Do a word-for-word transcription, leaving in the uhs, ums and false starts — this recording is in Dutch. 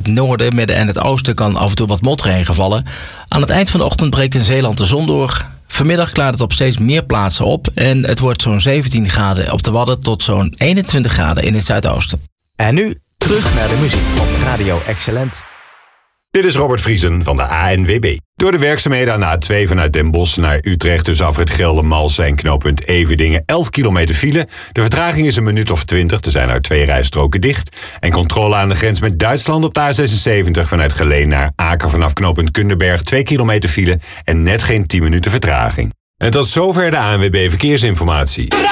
noorden, midden en het oosten kan af en toe wat motregen vallen. Aan het eind van de ochtend breekt in Zeeland de zon door. Vanmiddag klaart het op steeds meer plaatsen op en het wordt zo'n zeventien graden op de Wadden tot zo'n eenentwintig graden in het zuidoosten. En nu terug naar de muziek op Radio Excellent. Dit is Robert Vriesen van de A N W B. Door de werkzaamheden aan de A twee vanuit Den Bosch naar Utrecht tussen afrit Geldermalsen en knooppunt Everdingen elf kilometer file. De vertraging is een minuut of twintig. Er zijn er twee rijstroken dicht. En controle aan de grens met Duitsland op de A zesenzeventig vanuit Geleen naar Aken vanaf knooppunt Kunderberg twee kilometer file en net geen tien minuten vertraging. En tot zover de A N W B Verkeersinformatie.